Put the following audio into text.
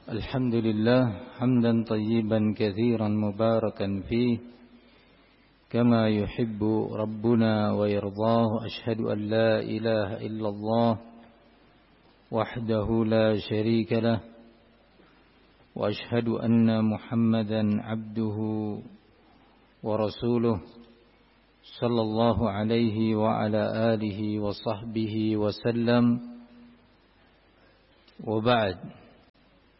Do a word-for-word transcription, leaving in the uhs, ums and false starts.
الحمد لله حمدا طيبا كثيرا مباركا فيه كما يحب ربنا ويرضاه. أشهد أن لا إله إلا الله وحده لا شريك له، وأشهد أن محمدا عبده ورسوله صلى الله عليه وعلى آله وصحبه وسلم. وبعد،